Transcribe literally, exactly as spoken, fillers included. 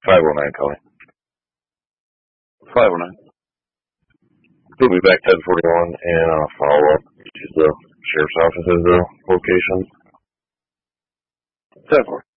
five oh nine calling. five oh nine. He'll be back ten forty-one, and I'll follow up. Use the sheriff's office's uh, location. ten four.